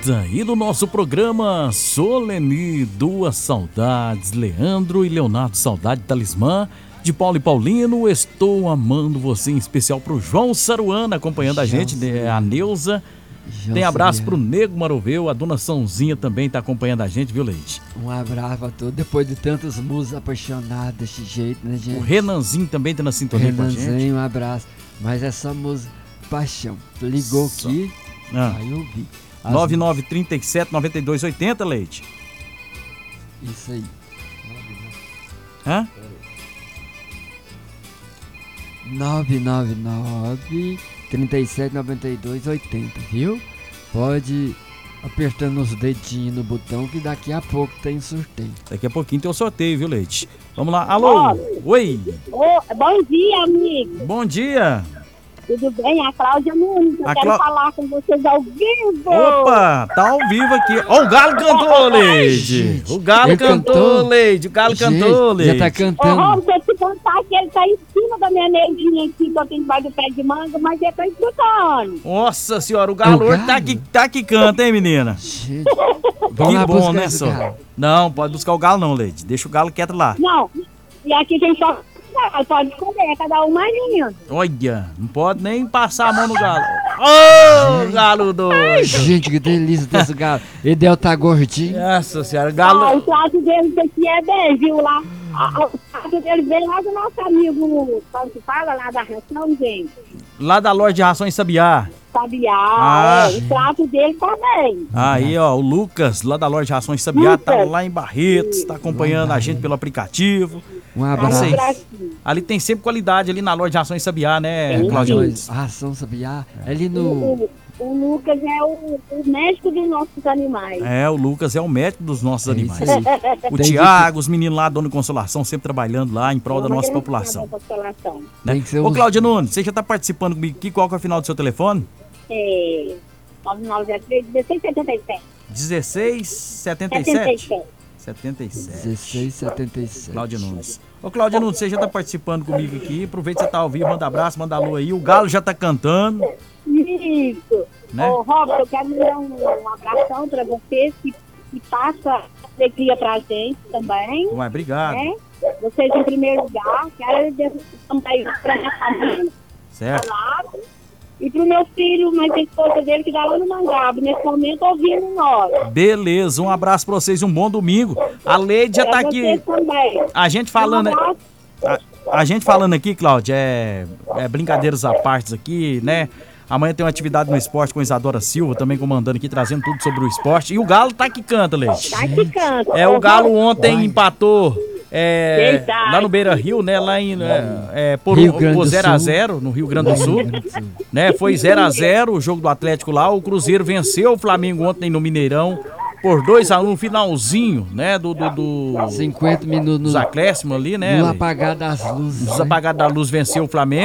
volta e do nosso programa Solene, Duas Saudades, Leandro e Leonardo Saudade, Talismã, de Paulo e Paulino, Estou Amando Você, em especial pro João Saruana acompanhando a gente, a Neuza. Tem abraço pro Nego Maroveu, a dona Sãozinha também tá acompanhando a gente, viu, Leite? Um abraço a todos, depois de tantos músicos apaixonados desse jeito, né, gente? O Renanzinho também tá na sintonia com a gente. Renanzinho, um abraço. Mas é só música paixão. Tu ligou aqui, aí eu vi. 9937-9280, Leite. Isso aí. Hã? 999-379280, viu? Pode apertando os dedinhos no botão que daqui a pouco tem sorteio. Daqui a pouquinho tem o sorteio, viu, Leite? Vamos lá. Alô? Oi. Bom dia, amigo. Bom dia. Tudo bem? A Cláudia Nunes. Eu quero falar com vocês ao vivo. Opa, tá ao vivo aqui. Ó, o Galo cantou, Leide. O Galo cantou, Leide. O Galo cantou, Leide. Já tá cantando. Deixa eu te contar que ele tá em cima da minha neguinha aqui, que eu tenho debaixo do pé de manga, mas ele tá escutando. Nossa senhora, o Galo hoje tá que canta, hein, menina? Gente, que bom, né, só? Não, pode buscar o Galo não, Leide. Deixa o Galo quieto lá. Não, e aqui tem só... Pode escolher, cada um mais lindo. Olha, não pode nem passar a mão no Galo. Ô, Galo doido. Gente, que delícia desse Galo. Ele deve tá gordinho. Nossa senhora, Galo... o prato dele aqui é bem, viu, lá. O prato dele vem lá do nosso amigo, como se fala, lá da ração, gente. Lá da loja de rações Sabiá. Sabiá, o prato dele também. Aí, ó, o Lucas, lá da loja de rações Sabiá, tá lá em Barretos, tá acompanhando a gente pelo aplicativo. Um abraço. Ali tem sempre qualidade, ali na loja de rações Sabiá, né, Cláudia? Ração Sabiá. Ali no... O Lucas é o médico dos nossos animais. É, o Lucas é o médico dos nossos animais. O Tiago, os meninos lá, Dona Consolação, sempre trabalhando lá em prol da nossa população. Né? Ô, Cláudia Nunes, você já tá participando comigo aqui? Qual que é o final do seu telefone? 9903-1677. 1677? 1677. Cláudia Nunes. Ô, Cláudia Nunes, você já tá participando comigo aqui? Aproveita que você tá ao vivo, manda abraço, manda alô aí. O Galo já tá cantando. Isso. Né? Ô, Robert, eu quero dar um abração pra vocês que passa alegria pra gente também. Ué, obrigado. Né? Vocês em primeiro lugar. Quero também pra minha família. Certo. E pro meu filho, mas a esposa dele que tá lá no Mangaba, nesse momento ouvindo nós. Beleza, um abraço pra vocês, um bom domingo. A Leide já tá aqui. Também. A gente falando. A gente falando aqui, Cláudia, é brincadeiras à parte aqui, né? Amanhã tem uma atividade no esporte com Isadora Silva, também comandando aqui, trazendo tudo sobre o esporte. E o Galo tá que canta, Leite. Tá que canta. O Galo ontem empatou lá no Beira Rio, né? Lá por 0x0 no Rio Grande do Sul. Né? Foi 0x0 o jogo do Atlético lá. O Cruzeiro venceu o Flamengo ontem no Mineirão por 2x1 no finalzinho, né? Do 50 minutos dos acréscimos ali, né? No apagar das luzes. Nos apagados da luz venceu o Flamengo.